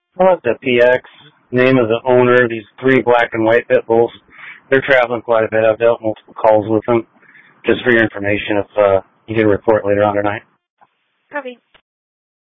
Well, the PX, name of the owner, these three black and white pit bulls. They're traveling quite a bit. I've dealt multiple calls with them. Just for your information, if you get a report later on tonight. Copy.